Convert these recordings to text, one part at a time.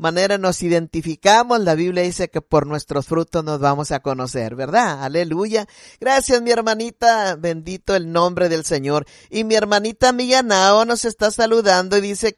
manera nos identificamos. La Biblia dice que por nuestros frutos nos vamos a conocer, ¿verdad? Aleluya. Gracias, mi hermanita. Bendito el nombre del Señor. Y mi hermanita Millanao nos está saludando y dice,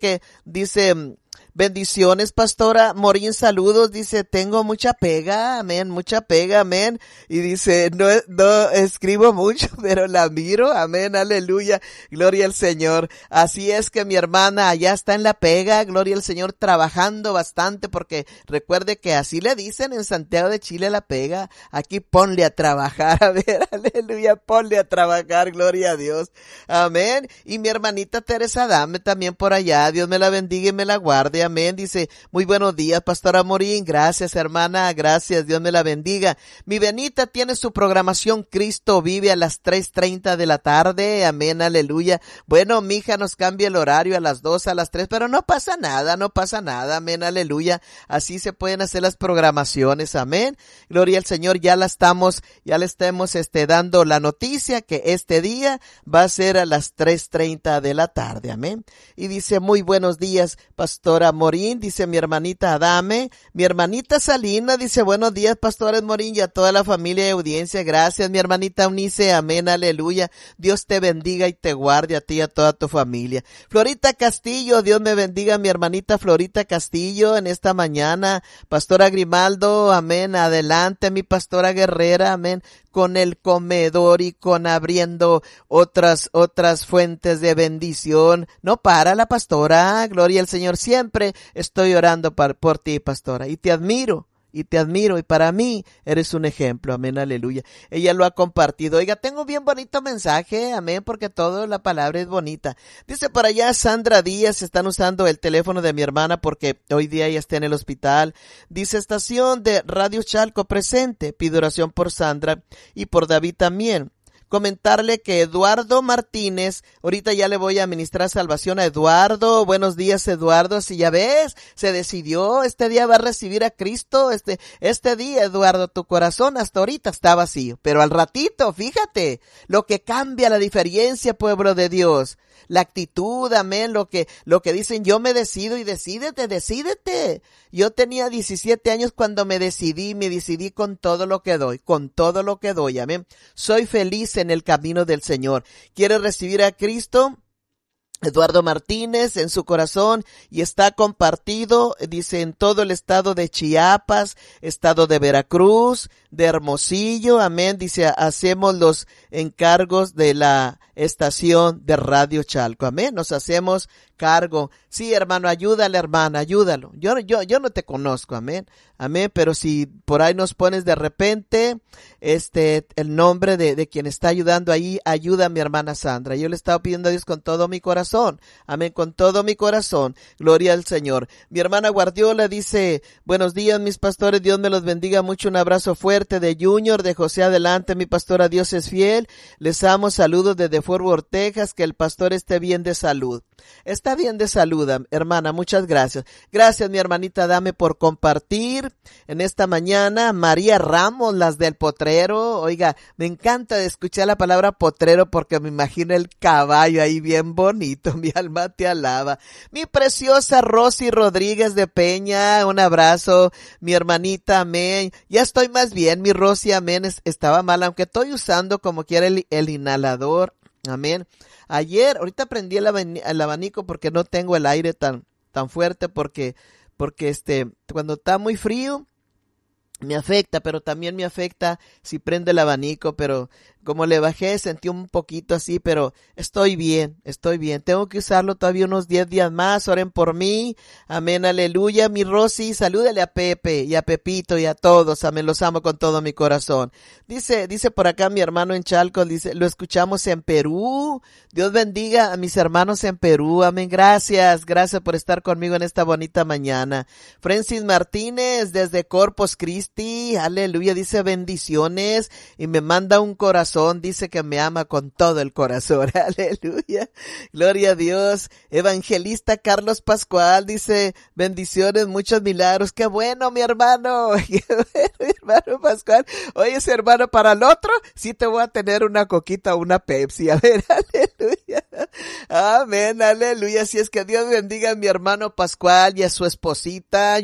bendiciones, pastora Morín, saludos, dice, tengo mucha pega, amén, mucha pega, amén, y dice, no escribo mucho, pero la miro, amén, aleluya, gloria al Señor. Así es que mi hermana allá está en la pega, gloria al Señor, trabajando bastante, porque recuerde que así le dicen en Santiago de Chile la pega, aquí ponle a trabajar, a ver, aleluya, ponle a trabajar, gloria a Dios, amén. Y mi hermanita Teresa Dame también por allá, Dios me la bendiga y me la guarde, amén, dice, muy buenos días, pastora Morín, gracias hermana, gracias, Dios me la bendiga. Mi Benita tiene su programación Cristo Vive a las 3:30 de la tarde, amén, aleluya. Bueno, mi hija nos cambia el horario a las 2, a las 3, pero no pasa nada, amén, aleluya. Así se pueden hacer las programaciones, amén. Gloria al Señor, ya le estamos dando la noticia que este día va a ser a las 3:30 de la tarde, amén. Y dice, muy buenos días, pastora Morín, dice mi hermanita Adame, mi hermanita Salina, dice, buenos días, pastores Morín, y a toda la familia de audiencia, gracias, mi hermanita Eunice, amén, aleluya, Dios te bendiga y te guarde a ti y a toda tu familia. Florita Castillo, Dios me bendiga, mi hermanita Florita Castillo, en esta mañana, pastora Grimaldo, amén, adelante, mi pastora Guerrera, amén, con el comedor y con abriendo otras fuentes de bendición. No para la pastora, gloria al Señor, siempre estoy orando por ti, pastora, y te admiro, y para mí eres un ejemplo, amén, aleluya. Ella lo ha compartido. Oiga, tengo bien bonito mensaje, amén, porque toda la palabra es bonita. Dice por allá Sandra Díaz, están usando el teléfono de mi hermana porque hoy día ella está en el hospital. Dice, estación de Radio Chalco presente, pido oración por Sandra y por David también. Comentarle que Eduardo Martínez, ahorita ya le voy a ministrar salvación a Eduardo. Buenos días, Eduardo. Si ya ves, se decidió, este día va a recibir a Cristo. Este día, Eduardo, tu corazón hasta ahorita está vacío, pero al ratito, fíjate, lo que cambia la diferencia, pueblo de Dios. La actitud, amén, lo que dicen, yo me decido, y decídete. Yo tenía 17 años cuando me decidí con todo lo que doy, amén. Soy feliz en el camino del Señor. ¿Quieres recibir a Cristo? Eduardo Martínez en su corazón, y está compartido, dice, en todo el estado de Chiapas, estado de Veracruz, de Hermosillo, amén, dice, hacemos los encargos de la estación de Radio Chalco, amén, nos hacemos cargo. Sí, hermano, ayúdale, hermana, ayúdalo. Yo no te conozco, amén, pero si por ahí nos pones de repente, el nombre de quien está ayudando ahí, ayuda a mi hermana Sandra. Yo le estaba pidiendo a Dios con todo mi corazón, amén, con todo mi corazón, gloria al Señor. Mi hermana Guardiola dice, buenos días, mis pastores, Dios me los bendiga mucho, un abrazo fuerte de Junior, de José adelante, mi pastora, Dios es fiel, les amo, saludos desde Fort Worth, Texas, que el pastor esté bien de salud. Está bien de salud, hermana, muchas gracias. Gracias, mi hermanita Dame, por compartir en esta mañana. María Ramos, las del potrero. Oiga, me encanta escuchar la palabra potrero porque me imagino el caballo ahí bien bonito. Mi alma te alaba. Mi preciosa Rosy Rodríguez de Peña, un abrazo. Mi hermanita, amén. Ya estoy más bien, mi Rosy, amén. Estaba mal, aunque estoy usando como quiera el inhalador, amén. Ahorita prendí el abanico porque no tengo el aire tan fuerte porque cuando está muy frío me afecta, pero también me afecta si prende el abanico, pero como le bajé sentí un poquito así, pero estoy bien, tengo que usarlo todavía unos 10 días más, oren por mí, amén, aleluya. Mi Rosy, salúdale a Pepe y a Pepito y a todos, amén, los amo con todo mi corazón. Dice por acá mi hermano en Chalco, dice, lo escuchamos en Perú, Dios bendiga a mis hermanos en Perú, amén, gracias por estar conmigo en esta bonita mañana. Francis Martínez desde Corpus Christi, aleluya, dice bendiciones y me manda un corazón, dice que me ama con todo el corazón, aleluya, gloria a Dios. Evangelista Carlos Pascual dice bendiciones, muchos milagros, qué bueno mi hermano, qué bueno mi hermano Pascual. Oye, ese hermano, para el otro sí te voy a tener una coquita o una Pepsi, a ver, aleluya, amén, aleluya. Así es que Dios bendiga a mi hermano Pascual y a su esposita.